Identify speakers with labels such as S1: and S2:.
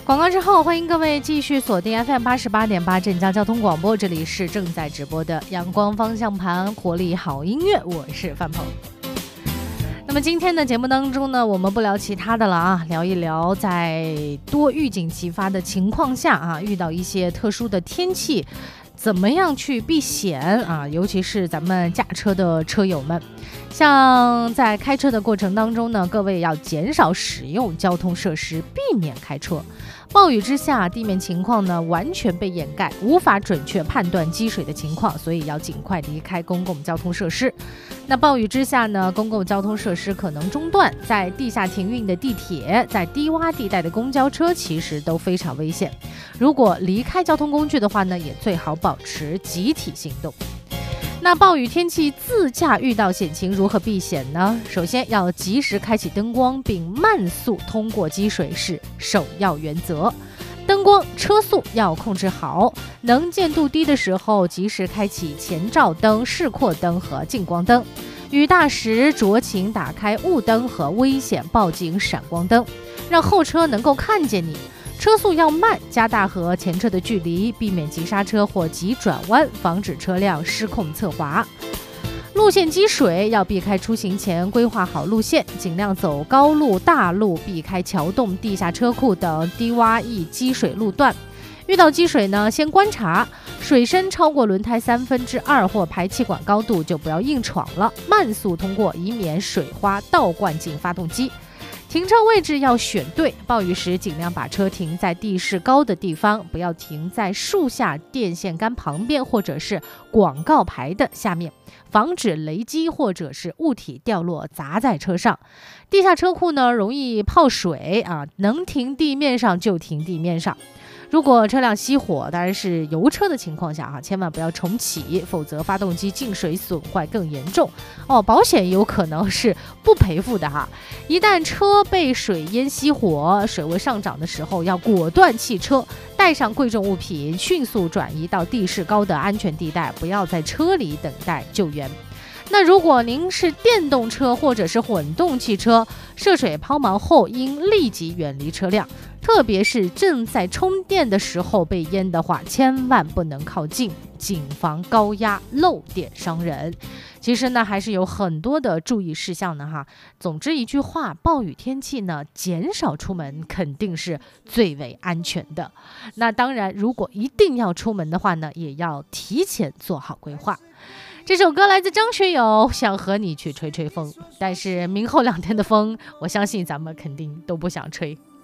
S1: 广告之后，欢迎各位继续锁定 FM88.8 镇江交通广播，这里是正在直播的阳光方向盘活力好音乐，我是范鹏。那么今天的节目当中呢，我们不聊其他的了啊，聊一聊在多预警齐发的情况下啊，遇到一些特殊的天气，怎么样去避险啊？尤其是咱们驾车的车友们，像在开车的过程当中呢，各位要减少使用交通设施，避免开车。暴雨之下，地面情况呢完全被掩盖，无法准确判断积水的情况，所以要尽快离开公共交通设施。那暴雨之下呢，公共交通设施可能中断，在地下停运的地铁，在低洼地带的公交车其实都非常危险。如果离开交通工具的话呢，也最好保持集体行动。那暴雨天气自驾遇到险情如何避险呢？首先要及时开启灯光，并慢速通过积水是首要原则。灯光车速要控制好，能见度低的时候及时开启前照灯、示廓灯和近光灯。雨大时酌情打开雾灯和危险报警闪光灯，让后车能够看见你。车速要慢，加大和前车的距离，避免急刹车或急转弯，防止车辆失控侧滑。路线积水要避开出行前规划好路线，尽量走高路大路，避开桥洞、地下车库等低洼易积水路段。遇到积水呢，先观察，水深超过轮胎2/3或排气管高度就不要硬闯了，慢速通过，以免水花倒灌进发动机。停车位置要选对，暴雨时尽量把车停在地势高的地方，不要停在树下、电线杆旁边或者是广告牌的下面，防止雷击或者是物体掉落砸在车上。地下车库呢容易泡水啊，能停地面上就停地面上。如果车辆熄火，当然是油车的情况下哈，千万不要重启，否则发动机进水损坏更严重哦，保险有可能是不赔付的哈。一旦车被水淹熄火，水位上涨的时候，要果断弃车，带上贵重物品，迅速转移到地势高的安全地带，不要在车里等待救援。那如果您是电动车或者是混动汽车，涉水抛锚后应立即远离车辆，特别是正在充电的时候被淹的话，千万不能靠近，谨防高压漏电伤人。其实呢，还是有很多的注意事项呢哈。总之一句话，暴雨天气呢，减少出门肯定是最为安全的。那当然，如果一定要出门的话呢，也要提前做好规划。这首歌来自张学友，想和你去吹吹风，但是明后2天的风，我相信咱们肯定都不想吹。